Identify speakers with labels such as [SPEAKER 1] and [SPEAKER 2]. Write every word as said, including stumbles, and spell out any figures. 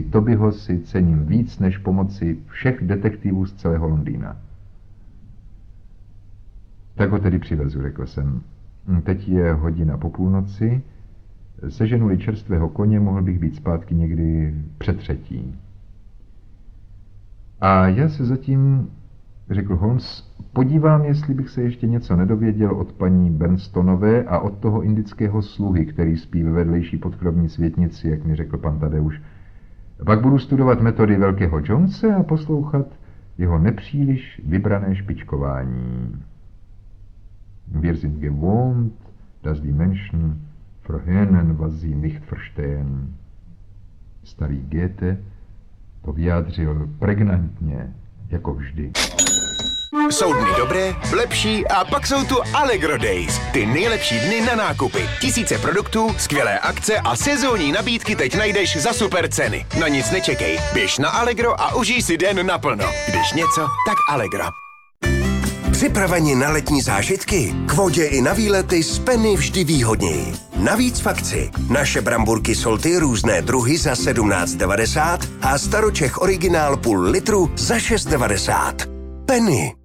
[SPEAKER 1] Tobyho si cením víc než pomoci všech detektivů z celého Londýna. Tak ho tedy přivezu, řekl jsem. Teď je hodina po půlnoci. Seženu-li čerstvého koně, mohl bych být zpátky někdy před třetí. A já se zatím, řekl Holmes, podívám, jestli bych se ještě něco nedověděl od paní Bernstonové a od toho indického sluhy, který spí ve vedlejší podkrovní světnici, jak mi řekl pan Tadeusz. Pak budu studovat metody velkého Jonese a poslouchat jeho nepříliš vybrané špičkování. Wir sind gewohnt, dass die Menschen verhöhnen, was sie nicht verstehen. Starý Goethe to vyjádřil pregnantně, jako vždy.
[SPEAKER 2] Jsou dny dobré, lepší a pak jsou tu Allegro Days. Ty nejlepší dny na nákupy. Tisíce produktů, skvělé akce a sezónní nabídky teď najdeš za super ceny. Na nic nečekej, běž na Allegro a užij si den naplno. Když něco, tak Allegro. Připraveni na letní zážitky? K vodě i na výlety z Penny vždy výhodněji. Navíc v akci. Naše bramburky Solty různé druhy za sedmnáct devadesát a staročech originál půl litru za šest devadesát. Penny.